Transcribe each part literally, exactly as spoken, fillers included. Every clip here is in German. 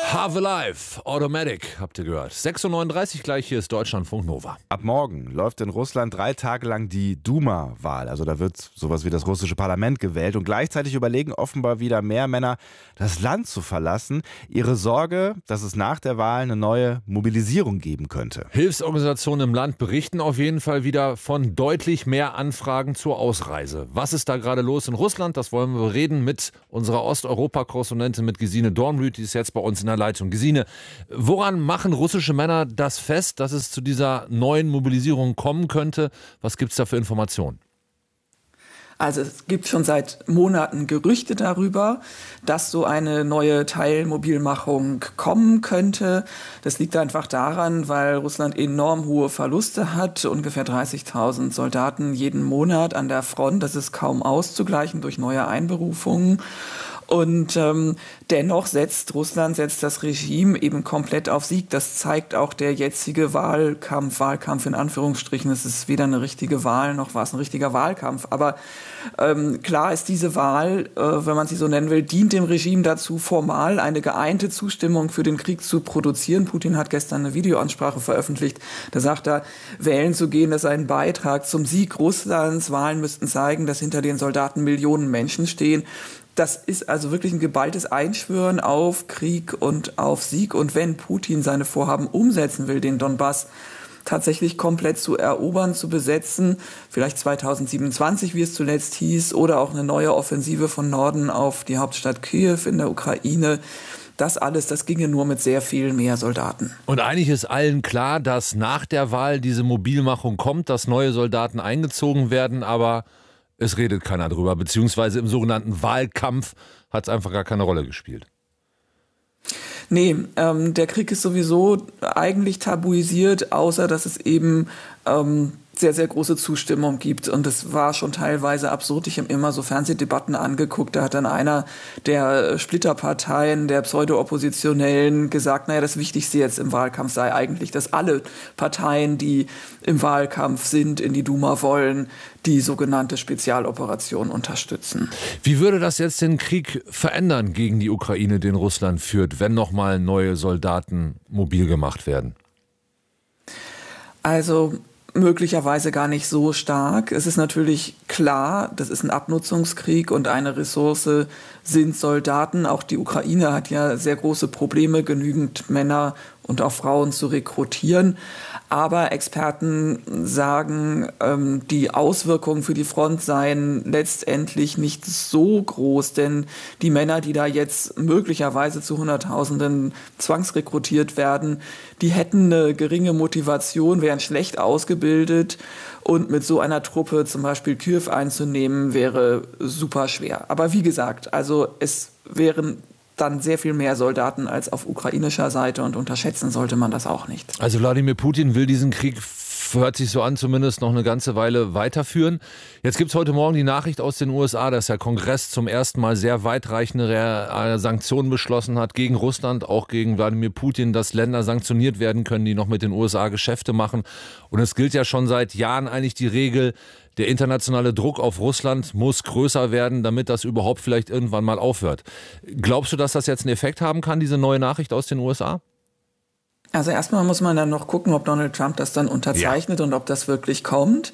Have a Life, Automatic, habt ihr gehört. sechs Uhr neununddreißig gleich, hier ist Deutschlandfunk Nova. Ab morgen läuft in Russland drei Tage lang die Duma-Wahl. Also da wird sowas wie das russische Parlament gewählt. Und gleichzeitig überlegen offenbar wieder mehr Männer, das Land zu verlassen. Ihre Sorge, dass es nach der Wahl eine neue Mobilisierung geben könnte. Hilfsorganisationen im Land berichten auf jeden Fall wieder von deutlich mehr Anfragen zur Ausreise. Was ist da gerade los in Russland? Das wollen wir reden mit unserer Osteuropa-Korrespondentin, mit Gesine Dornblüt, die ist jetzt bei uns in der Leitung. Gesine, woran machen russische Männer das fest, dass es zu dieser neuen Mobilisierung kommen könnte? Was gibt es da für Informationen? Also es gibt schon seit Monaten Gerüchte darüber, dass so eine neue Teilmobilmachung kommen könnte. Das liegt einfach daran, weil Russland enorm hohe Verluste hat, ungefähr dreißigtausend Soldaten jeden Monat an der Front. Das ist kaum auszugleichen durch neue Einberufungen. Und ähm, dennoch setzt Russland, setzt das Regime eben komplett auf Sieg. Das zeigt auch der jetzige Wahlkampf, Wahlkampf in Anführungsstrichen. Es ist weder eine richtige Wahl, noch war es ein richtiger Wahlkampf. Aber ähm, klar ist, diese Wahl, äh, wenn man sie so nennen will, dient dem Regime dazu, formal eine geeinte Zustimmung für den Krieg zu produzieren. Putin hat gestern eine Videoansprache veröffentlicht. Da sagt er, wählen zu gehen, das sei ein Beitrag zum Sieg Russlands. Wahlen müssten zeigen, dass hinter den Soldaten Millionen Menschen stehen. Das ist also wirklich ein geballtes Einschwören auf Krieg und auf Sieg. Und wenn Putin seine Vorhaben umsetzen will, den Donbass tatsächlich komplett zu erobern, zu besetzen, vielleicht zweitausendsiebenundzwanzig, wie es zuletzt hieß, oder auch eine neue Offensive von Norden auf die Hauptstadt Kiew in der Ukraine, das alles, das ginge nur mit sehr viel mehr Soldaten. Und eigentlich ist allen klar, dass nach der Wahl diese Mobilmachung kommt, dass neue Soldaten eingezogen werden, aber es redet keiner drüber, beziehungsweise im sogenannten Wahlkampf hat es einfach gar keine Rolle gespielt. Nee, ähm, der Krieg ist sowieso eigentlich tabuisiert, außer dass es eben ähm, sehr, sehr große Zustimmung gibt. Und es war schon teilweise absurd. Ich habe immer so Fernsehdebatten angeguckt. Da hat dann einer der Splitterparteien, der Pseudo-Oppositionellen gesagt, naja, das Wichtigste jetzt im Wahlkampf sei eigentlich, dass alle Parteien, die im Wahlkampf sind, in die Duma wollen, die sogenannte Spezialoperation unterstützen. Wie würde das jetzt den Krieg verändern gegen die Ukraine, den Russland führt, wenn nochmal neue Soldaten mobil gemacht werden? Also möglicherweise gar nicht so stark. Es ist natürlich klar, das ist ein Abnutzungskrieg und eine Ressource sind Soldaten. Auch die Ukraine hat ja sehr große Probleme, genügend Männer und auch Frauen zu rekrutieren. Aber Experten sagen, ähm, die Auswirkungen für die Front seien letztendlich nicht so groß, denn die Männer, die da jetzt möglicherweise zu Hunderttausenden zwangsrekrutiert werden, die hätten eine geringe Motivation, wären schlecht ausgebildet und mit so einer Truppe zum Beispiel Kiew einzunehmen, wäre super schwer. Aber wie gesagt, also es wären dann sehr viel mehr Soldaten als auf ukrainischer Seite und unterschätzen sollte man das auch nicht. Also Wladimir Putin will diesen Krieg, hört sich so an, zumindest noch eine ganze Weile weiterführen. Jetzt gibt es heute Morgen die Nachricht aus den U S A, dass der Kongress zum ersten Mal sehr weitreichende Sanktionen beschlossen hat gegen Russland, auch gegen Wladimir Putin, dass Länder sanktioniert werden können, die noch mit den U S A Geschäfte machen. Und es gilt ja schon seit Jahren eigentlich die Regel, der internationale Druck auf Russland muss größer werden, damit das überhaupt vielleicht irgendwann mal aufhört. Glaubst du, dass das jetzt einen Effekt haben kann, diese neue Nachricht aus den U S A? Also erstmal muss man dann noch gucken, ob Donald Trump das dann unterzeichnet ja. und ob das wirklich kommt.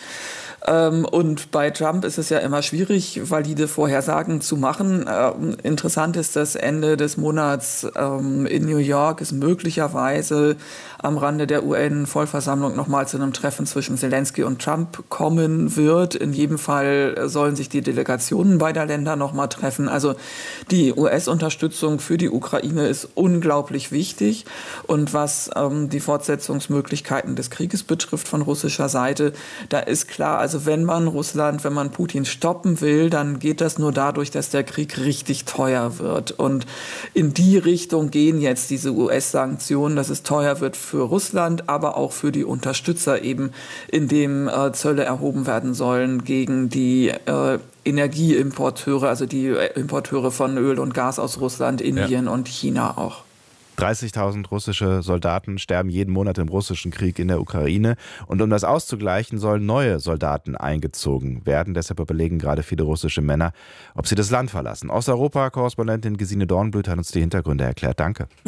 Und bei Trump ist es ja immer schwierig, valide Vorhersagen zu machen. Interessant ist, dass Ende des Monats in New York es möglicherweise am Rande der U N-Vollversammlung nochmal zu einem Treffen zwischen Zelensky und Trump kommen wird. In jedem Fall sollen sich die Delegationen beider Länder nochmal treffen. Also die U S-Unterstützung für die Ukraine ist unglaublich wichtig. Und was ähm, die Fortsetzungsmöglichkeiten des Krieges betrifft von russischer Seite, da ist klar, also Also wenn man Russland, wenn man Putin stoppen will, dann geht das nur dadurch, dass der Krieg richtig teuer wird. Und in die Richtung gehen jetzt diese U S-Sanktionen, dass es teuer wird für Russland, aber auch für die Unterstützer eben, indem äh, Zölle erhoben werden sollen gegen die äh, Energieimporteure, also die Importeure von Öl und Gas aus Russland, Indien ja. und China auch. dreißigtausend russische Soldaten sterben jeden Monat im russischen Krieg in der Ukraine. Und um das auszugleichen, sollen neue Soldaten eingezogen werden. Deshalb überlegen gerade viele russische Männer, ob sie das Land verlassen. Osteuropa-Korrespondentin Gesine Dornblüt hat uns die Hintergründe erklärt. Danke.